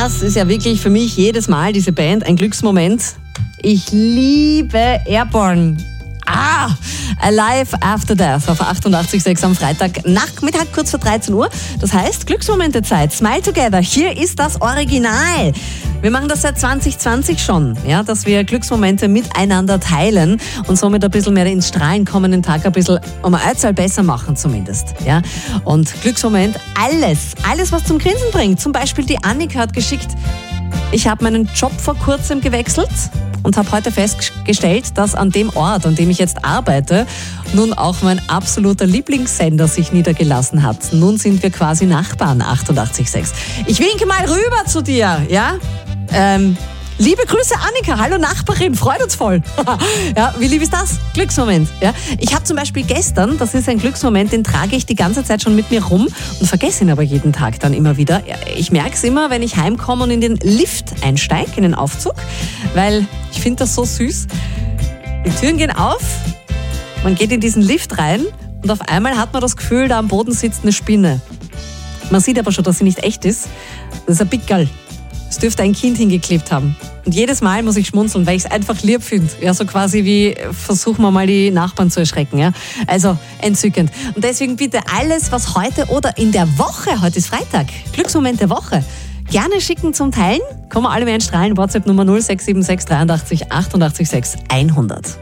Das ist ja wirklich für mich jedes Mal diese Band ein Glücksmoment. Ich liebe Airborne. Alive After Death auf 88.6 am Freitag Nachmittag kurz vor 13 Uhr. Das heißt Glücksmomente-Zeit. Smile Together. Hier ist das Original. Wir machen das seit 2020 schon, ja, dass wir Glücksmomente miteinander teilen und somit ein bisschen mehr ins Strahlen kommen, den Tag ein bisschen um ein Einzahl besser machen zumindest. Ja. Und Glücksmoment, alles was zum Grinsen bringt. Zum Beispiel die Annika hat geschickt, ich habe meinen Job vor kurzem gewechselt und habe heute festgestellt, dass an dem Ort, an dem ich jetzt arbeite, nun auch mein absoluter Lieblingssender sich niedergelassen hat. Nun sind wir quasi Nachbarn, 88.6. Ich winke mal rüber zu dir, ja? Liebe Grüße, Annika. Hallo Nachbarin, freut uns voll. Ja, wie lieb ist das? Glücksmoment. Ja. Ich habe zum Beispiel gestern, das ist ein Glücksmoment, den trage ich die ganze Zeit schon mit mir rum und vergesse ihn aber jeden Tag dann immer wieder. Ich merke es immer, wenn ich heimkomme und in den Lift einsteige, in den Aufzug, weil ich finde das so süß. Die Türen gehen auf, man geht in diesen Lift rein und auf einmal hat man das Gefühl, da am Boden sitzt eine Spinne. Man sieht aber schon, dass sie nicht echt ist. Das ist ein Pickerl. Es dürfte ein Kind hingeklebt haben. Und jedes Mal muss ich schmunzeln, weil ich es einfach lieb finde. Ja, so quasi wie, versuchen wir mal die Nachbarn zu erschrecken. Ja? Also entzückend. Und deswegen bitte alles, was heute oder in der Woche, heute ist Freitag, Glücksmoment der Woche, gerne schicken zum Teilen. Kommen wir alle mehr in Strahlen. WhatsApp Nummer 0676 83 88 6 100.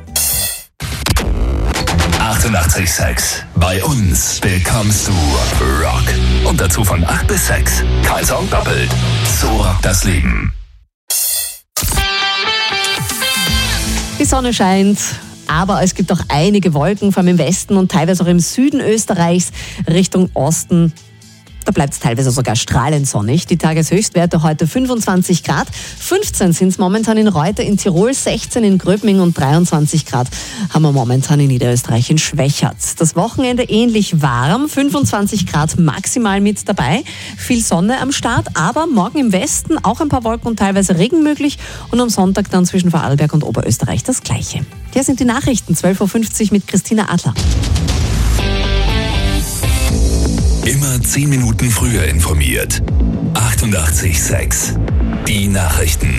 88.6. Bei uns bekommst du Rock. Und dazu von 8 bis 6. Kein Song doppelt. So rockt das Leben. Die Sonne scheint, aber es gibt auch einige Wolken, vor allem im Westen und teilweise auch im Süden Österreichs Richtung Osten. Da bleibt es teilweise sogar strahlend sonnig. Die Tageshöchstwerte heute 25 Grad. 15 sind es momentan in Reuter in Tirol, 16 in Gröbming und 23 Grad haben wir momentan in Niederösterreich in Schwechat. Das Wochenende ähnlich warm, 25 Grad maximal mit dabei. Viel Sonne am Start, aber morgen im Westen auch ein paar Wolken und teilweise Regen möglich. Und am Sonntag dann zwischen Vorarlberg und Oberösterreich das Gleiche. Hier sind die Nachrichten, 12.50 Uhr mit Christina Adler. Immer 10 Minuten früher informiert. 88.6. Die Nachrichten.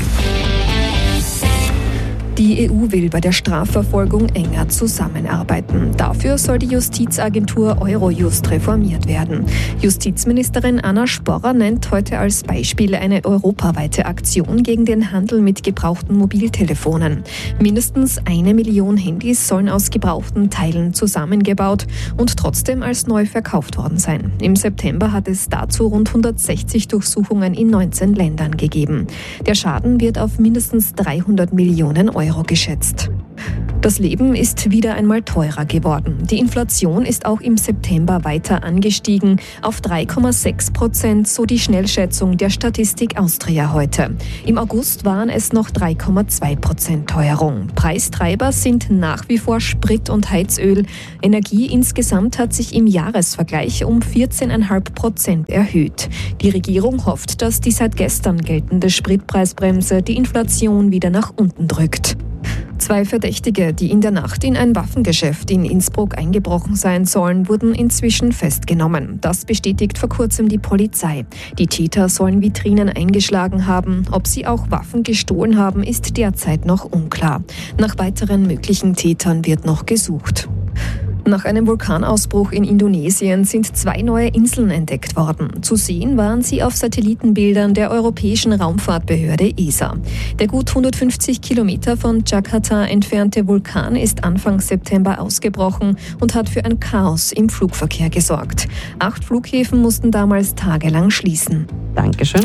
Die EU will bei der Strafverfolgung enger zusammenarbeiten. Dafür soll die Justizagentur Eurojust reformiert werden. Justizministerin Anna Sporrer nennt heute als Beispiel eine europaweite Aktion gegen den Handel mit gebrauchten Mobiltelefonen. Mindestens 1 Million Handys sollen aus gebrauchten Teilen zusammengebaut und trotzdem als neu verkauft worden sein. Im September hat es dazu rund 160 Durchsuchungen in 19 Ländern gegeben. Der Schaden wird auf mindestens 300 Millionen Euro geschätzt. Das Leben ist wieder einmal teurer geworden. Die Inflation ist auch im September weiter angestiegen auf 3,6%, so die Schnellschätzung der Statistik Austria heute. Im August waren es noch 3,2% Teuerung. Preistreiber sind nach wie vor Sprit und Heizöl. Energie insgesamt hat sich im Jahresvergleich um 14,5% erhöht. Die Regierung hofft, dass die seit gestern geltende Spritpreisbremse die Inflation wieder nach unten drückt. 2 Verdächtige, die in der Nacht in ein Waffengeschäft in Innsbruck eingebrochen sein sollen, wurden inzwischen festgenommen. Das bestätigt vor kurzem die Polizei. Die Täter sollen Vitrinen eingeschlagen haben. Ob sie auch Waffen gestohlen haben, ist derzeit noch unklar. Nach weiteren möglichen Tätern wird noch gesucht. Nach einem Vulkanausbruch in Indonesien sind 2 neue Inseln entdeckt worden. Zu sehen waren sie auf Satellitenbildern der Europäischen Raumfahrtbehörde ESA. Der gut 150 Kilometer von Jakarta entfernte Vulkan ist Anfang September ausgebrochen und hat für ein Chaos im Flugverkehr gesorgt. 8 Flughäfen mussten damals tagelang schließen. Dankeschön.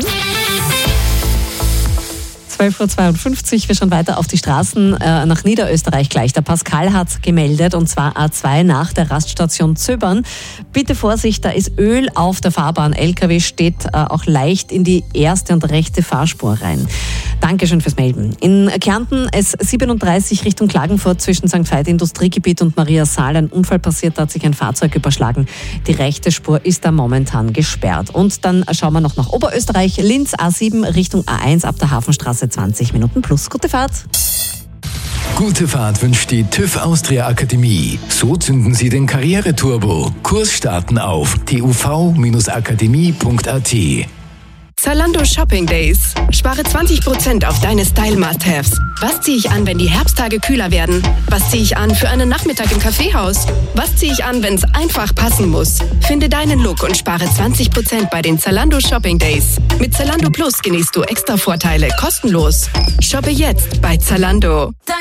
12.52 Uhr, wir schauen weiter auf die Straßen nach Niederösterreich gleich. Der Pascal hat gemeldet, und zwar A2 nach der Raststation Zöbern. Bitte Vorsicht, da ist Öl auf der Fahrbahn. LKW steht auch leicht in die erste und rechte Fahrspur rein. Dankeschön fürs Melden. In Kärnten S37 Richtung Klagenfurt zwischen St. Veit Industriegebiet und Maria Saal ein Unfall passiert, da hat sich ein Fahrzeug überschlagen. Die rechte Spur ist da momentan gesperrt. Und dann schauen wir noch nach Oberösterreich. Linz A7 Richtung A1 ab der Hafenstraße 20 Minuten plus. Gute Fahrt. Gute Fahrt wünscht die TÜV Austria Akademie. So zünden Sie den Karriereturbo. Kurs starten auf tuv-akademie.at. Zalando Shopping Days. Spare 20% auf deine Style-Must-Haves. Was ziehe ich an, wenn die Herbsttage kühler werden? Was ziehe ich an für einen Nachmittag im Kaffeehaus? Was ziehe ich an, wenn es einfach passen muss? Finde deinen Look und spare 20% bei den Zalando Shopping Days. Mit Zalando Plus genießt du extra Vorteile kostenlos. Shoppe jetzt bei Zalando.